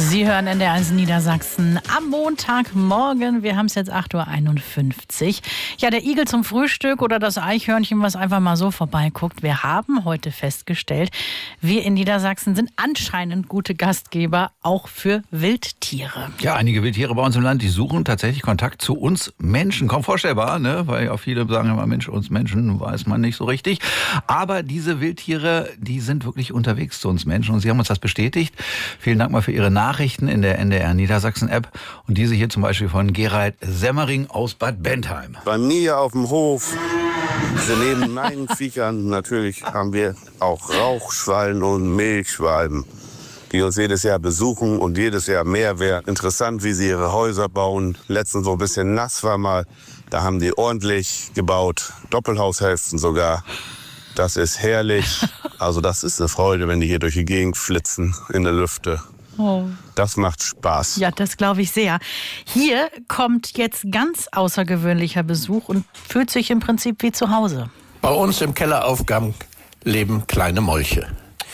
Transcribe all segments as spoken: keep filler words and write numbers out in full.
Sie hören N D R eins Niedersachsen am Montagmorgen. Wir haben es jetzt acht Uhr einundfünfzig. Ja, der Igel zum Frühstück oder das Eichhörnchen, was einfach mal so vorbeiguckt. Wir haben heute festgestellt, wir in Niedersachsen sind anscheinend gute Gastgeber, auch für Wildtiere. Ja, einige Wildtiere bei uns im Land, die suchen tatsächlich Kontakt zu uns Menschen. Kaum vorstellbar, ne? Weil ja viele sagen immer, Mensch, uns Menschen weiß man nicht so richtig. Aber diese Wildtiere, die sind wirklich unterwegs zu uns Menschen und sie haben uns das bestätigt. Vielen Dank mal für Ihre Nachrichten in der N D R Niedersachsen App und diese hier zum Beispiel von Gerald Semmering aus Bad Bentheim. Bei mir auf dem Hof, neben meinen Viechern natürlich, haben wir auch Rauchschwalben und Milchschwalben, die uns jedes Jahr besuchen und jedes Jahr mehr werden. Interessant, wie sie ihre Häuser bauen. Letztens so ein bisschen nass war mal, da haben die ordentlich gebaut, Doppelhaushälften sogar. Das ist herrlich. Also das ist eine Freude, wenn die hier durch die Gegend flitzen in der Lüfte. Oh. Das macht Spaß. Ja, das glaube ich sehr. Hier kommt jetzt ganz außergewöhnlicher Besuch und fühlt sich im Prinzip wie zu Hause. Bei uns im Kelleraufgang leben kleine Molche.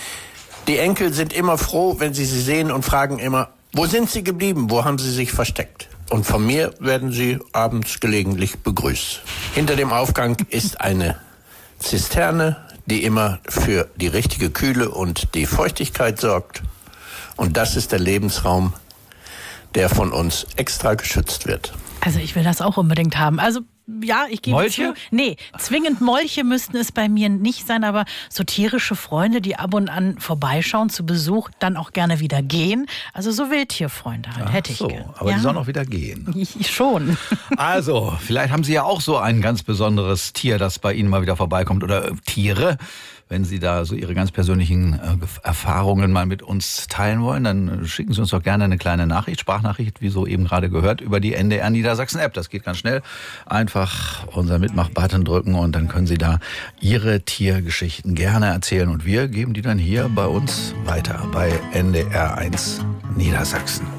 Die Enkel sind immer froh, wenn sie sie sehen und fragen immer, wo sind sie geblieben, wo haben sie sich versteckt? Und von mir werden sie abends gelegentlich begrüßt. Hinter dem Aufgang ist eine Zisterne, die immer für die richtige Kühle und die Feuchtigkeit sorgt. Und das ist der Lebensraum, der von uns extra geschützt wird. Also ich will das auch unbedingt haben. Also ja, ich gebe Molche? zu. Nee, zwingend Molche müssten es bei mir nicht sein, aber so tierische Freunde, die ab und an vorbeischauen zu Besuch, dann auch gerne wieder gehen. Also so Wildtierfreunde halt, Ach hätte ich so, gerne. aber ja? die sollen auch wieder gehen. Ich schon. Also, vielleicht haben Sie ja auch so ein ganz besonderes Tier, das bei Ihnen mal wieder vorbeikommt oder äh, Tiere. Wenn Sie da so Ihre ganz persönlichen äh, Erfahrungen mal mit uns teilen wollen, dann schicken Sie uns doch gerne eine kleine Nachricht, Sprachnachricht, wie so eben gerade gehört, über die N D R Niedersachsen App. Das geht ganz schnell. Einfach unseren Mitmach-Button drücken und dann können Sie da Ihre Tiergeschichten gerne erzählen. Und wir geben die dann hier bei uns weiter, bei N D R eins Niedersachsen.